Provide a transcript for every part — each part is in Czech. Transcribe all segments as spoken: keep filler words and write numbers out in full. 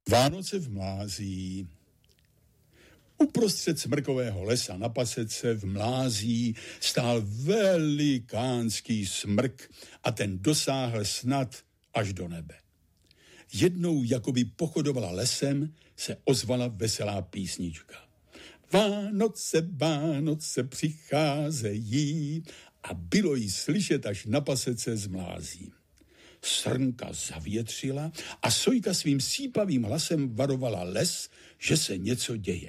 Vánoce v Mlází. Uprostřed smrkového lesa na pasece v Mlází stál velikánský smrk a ten dosáhl snad až do nebe. Jednou, jakoby pochodovala lesem, se ozvala veselá písnička. Vánoce, Vánoce přicházejí a bylo jí slyšet až na pasece z Mlází. Srnka zavětřila a Sojka svým sípavým hlasem varovala les, že se něco děje.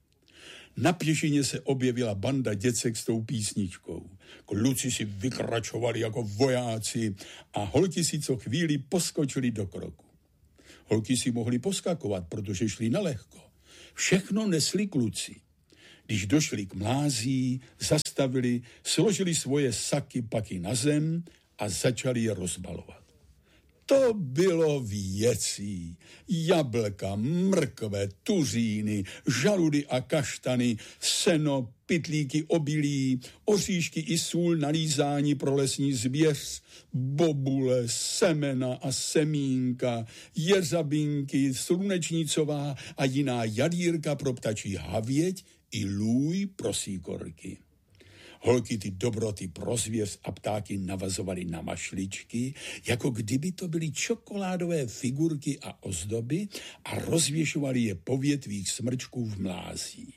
Na pěšině se objevila banda děcek s tou písničkou. Kluci si vykračovali jako vojáci a holky si co chvíli poskočili do kroku. Holky si mohly poskakovat, protože šli nalehko. Všechno nesli kluci. Když došli k Mlází, zastavili, složili svoje saky paky na zem a začali je rozbalovat. To bylo věcí. Jablka, mrkve, tuříny, žaludy a kaštany, seno, pytlíky obilí, oříšky i sůl na lízání pro lesní zvěř, bobule, semena a semínka, jeřabinky, slunečnicová a jiná jadírka pro ptačí havěť i lůj pro síkorky. Holky ty dobroty pro zvěř a ptáky navazovaly na mašličky, jako kdyby to byly čokoládové figurky a ozdoby a rozvěšovaly je po větvích smrčků v Mlází.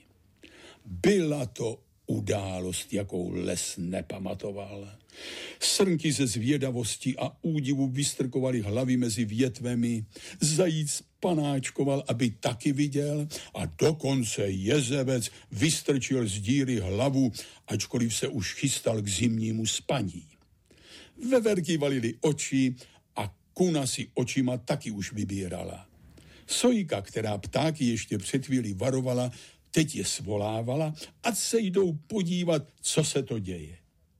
Byla to událost, jakou les nepamatoval. Srnky ze zvědavosti a údivu vystrkovaly hlavy mezi větvemi, zajíc panáčkoval, aby taky viděl a dokonce jezevec vystrčil z díry hlavu, ačkoliv se už chystal k zimnímu spaní. Veverky valily oči a kuna si očima taky už vybírala. Sojka, která ptáky ještě před chvíli varovala, teď je svolávala, ať se jdou podívat, co se to děje.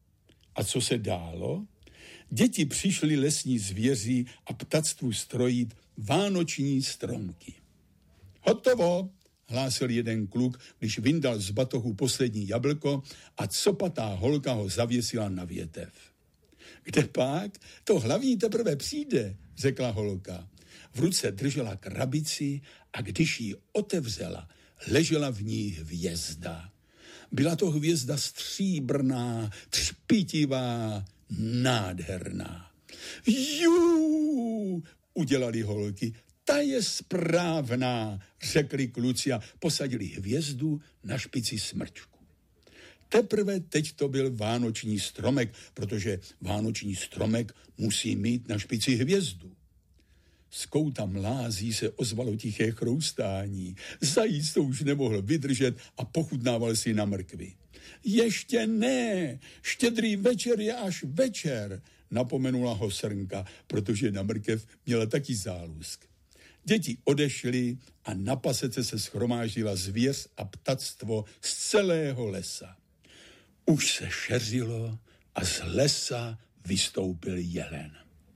A co se dálo? Děti přišly lesní zvěří a ptactvu strojit vánoční stromky. Hotovo, hlásil jeden kluk, když vyndal z batohu poslední jablko a copatá holka ho zavěsila na větev. Kde pak? To hlavní teprve přijde, řekla holka. V ruce držela krabici a když ji otevřela, ležela v ní hvězda. Byla to hvězda stříbrná, třpitivá, nádherná. Jú, udělali holky, ta je správná, řekli kluci a posadili hvězdu na špici smrčku. Teprve teď to byl vánoční stromek, protože vánoční stromek musí mít na špici hvězdu. Z kouta Mlází se ozvalo tiché chroustání. Zajíc to už nemohl vydržet a pochutnával si na mrkvi. Ještě ne, štědrý večer je až večer, napomenula ho srnka, protože na mrkev měla taky zálusk. Děti odešly a na pasece se shromáždila zvěř a ptactvo z celého lesa. Už se šeřilo a z lesa vystoupil jelen.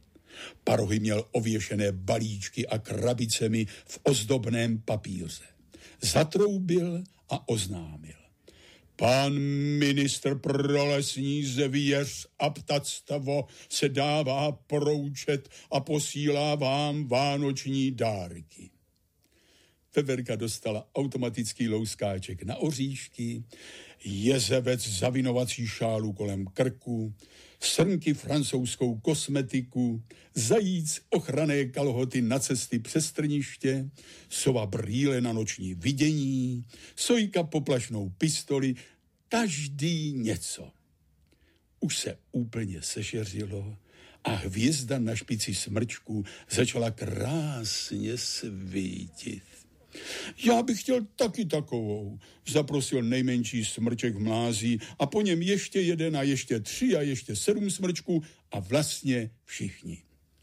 Parohy měl ověšené balíčky a krabicemi v ozdobném papíře. Zatroubil a oznámil. Pan ministr pro lesní zvěř a ptactvo se dává proučet a posílá vám vánoční dárky. Veverka dostala automatický louskáček na oříšky, jezevec zavinovací šálu kolem krku, srnky francouzskou kosmetiku, zajíc ochranné kalhoty na cesty přes trniště, sova brýle na noční vidění, Sojka poplašnou pistoli, každý něco. Už se úplně sešeřilo a hvězda na špici smrčku začala krásně svítit. Já bych chtěl taky takovou, zaprosil nejmenší smrček v Mlází a po něm ještě jeden a ještě tři a ještě sedm smrčků a vlastně všichni.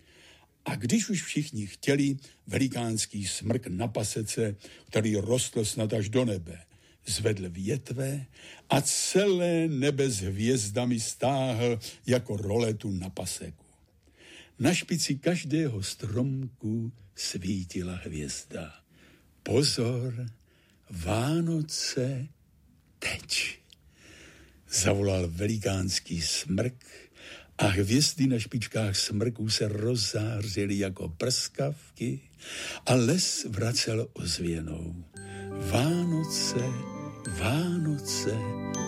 A když už všichni chtěli, velikánský smrk na pasece, který rostl snad až do nebe, zvedl větve a celé nebe s hvězdami stáhl jako roletu na paseku. Na špici každého stromku svítila hvězda. Pozor, Vánoce teď, zavolal velikánský smrk a hvězdy na špičkách smrků se rozzářily jako prskavky a les vracel ozvěnou. Vánoce, Vánoce,